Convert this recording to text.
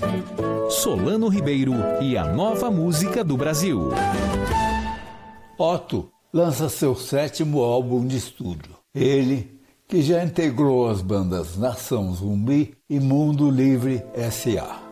Solano Ribeiro e a nova música do Brasil. Otto lança seu 7º álbum de estúdio. Ele, que já integrou as bandas Nação Zumbi e Mundo Livre S.A.